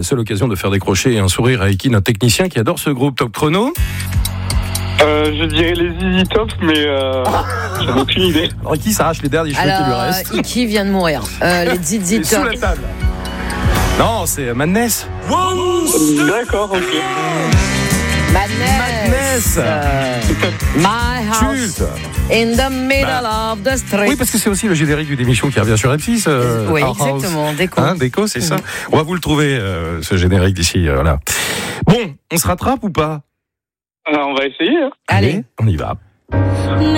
seule occasion de faire décrocher un sourire à Iki, notre technicien qui adore ce groupe. Top chrono. Je dirais les ZZ Top, mais j'en ai aucune idée. Alors, Iki s'arrache les derniers cheveux qui lui restent. Iki vient de mourir. Les ZZ Sous Top. la table. Non, c'est Madness. D'accord, ok. Madness. My house Culte. in the middle of the street. Oui, parce que c'est aussi le générique d'une émission qui revient sur M6. Oui, Our House. exactement. Déco. Déco, c'est ça. On va vous le trouver, ce générique d'ici. Là. Bon, on se rattrape ou pas ? On va essayer. Hein. Allez. On y va.